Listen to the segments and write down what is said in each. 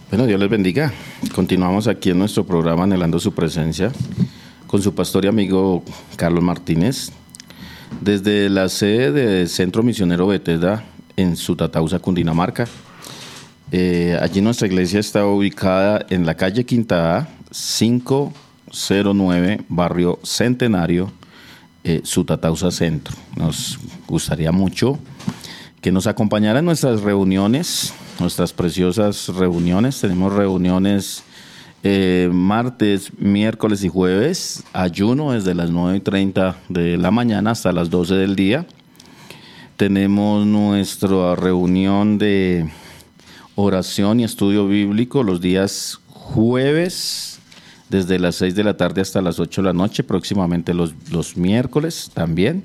Bueno, Dios les bendiga. Continuamos aquí en nuestro programa Anhelando su presencia con su pastor y amigo Carlos Martínez desde la sede del Centro Misionero Bethesda en Sutatausa, Cundinamarca. Allí nuestra iglesia está ubicada en la calle Quinta A, 509, barrio Centenario, Sutatausa Centro. Nos gustaría mucho que nos acompañara en nuestras reuniones, nuestras preciosas reuniones. Tenemos reuniones martes, miércoles y jueves, ayuno desde las 9:30 de la mañana hasta las 12 del día. Tenemos nuestra reunión de oración y estudio bíblico los días jueves, desde las 6 de la tarde hasta las 8 de la noche, próximamente los miércoles también.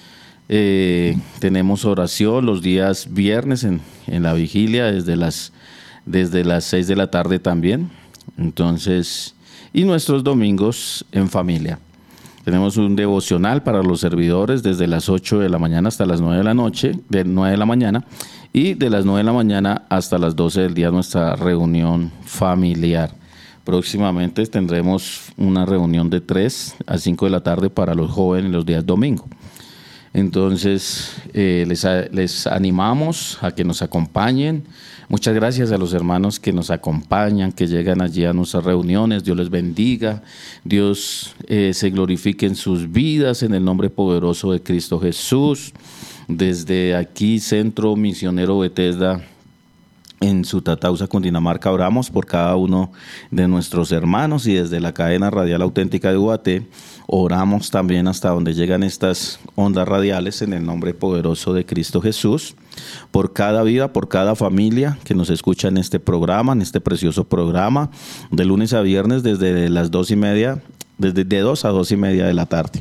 Tenemos oración los días viernes en la vigilia desde las 6 de la tarde también. Entonces, y nuestros domingos en familia. Tenemos un devocional para los servidores desde las 8 de la mañana hasta las 9 de la noche, de 9 de la mañana, y de las 9 de la mañana hasta las 12 del día nuestra reunión familiar. Próximamente tendremos una reunión de 3 a 5 de la tarde para los jóvenes los días domingo. Entonces, les animamos a que nos acompañen. Muchas gracias a los hermanos que nos acompañan, que llegan allí a nuestras reuniones. Dios les bendiga. Dios se glorifique en sus vidas en el nombre poderoso de Cristo Jesús. Desde aquí, Centro Misionero Bethesda, en Sutatausa, Cundinamarca, oramos por cada uno de nuestros hermanos, y desde la cadena radial auténtica de UAT oramos también hasta donde llegan estas ondas radiales en el nombre poderoso de Cristo Jesús, por cada vida, por cada familia que nos escucha en este programa, en este precioso programa, de lunes a viernes desde las 2:30, desde de 2 a 2:30 de la tarde.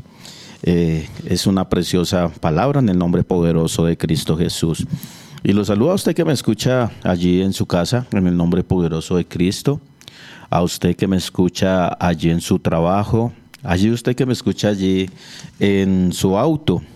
Es una preciosa palabra en el nombre poderoso de Cristo Jesús. Y lo saludo a usted que me escucha allí en su casa, en el nombre poderoso de Cristo. A usted que me escucha allí en su trabajo. Allí usted que me escucha allí en su auto,